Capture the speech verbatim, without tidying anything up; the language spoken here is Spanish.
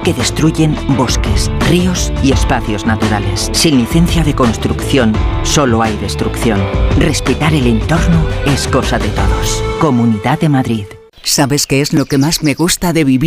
que destruyen bosques, ríos y espacios naturales. Sin licencia de construcción, solo hay destrucción. Respetar el entorno es cosa de todos. Comunidad de Madrid. ¿Sabes qué es lo que más me gusta de vivir